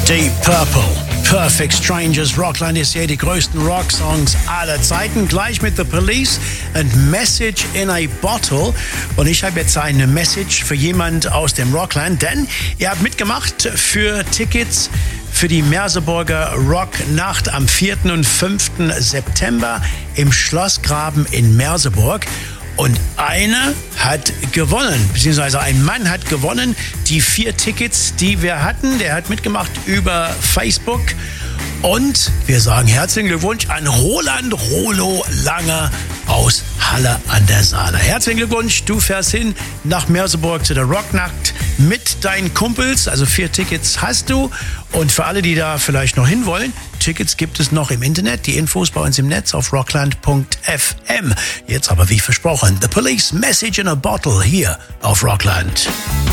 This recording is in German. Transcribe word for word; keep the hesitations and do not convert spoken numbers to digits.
Deep Purple, Perfect Strangers. Rockland ist hier die größten Rocksongs aller Zeiten. Gleich mit The Police and Message in a Bottle. Und ich habe jetzt eine Message für jemand aus dem Rockland, denn ihr habt mitgemacht für Tickets für die Merseburger Rocknacht am vierten und fünften September im Schlossgraben in Merseburg. Und einer hat gewonnen, beziehungsweise ein Mann hat gewonnen. Die vier Tickets, die wir hatten, der hat mitgemacht über Facebook. Und wir sagen herzlichen Glückwunsch an Roland Rolo Langer aus Halle an der Saale. Herzlichen Glückwunsch, du fährst hin nach Merseburg zu der Rocknacht mit deinen Kumpels. Also vier Tickets hast du. Und für alle, die da vielleicht noch hinwollen, Tickets gibt es noch im Internet. Die Infos bei uns im Netz auf rockland punkt f m. Jetzt aber wie versprochen, The Police Message in a Bottle hier auf Rockland.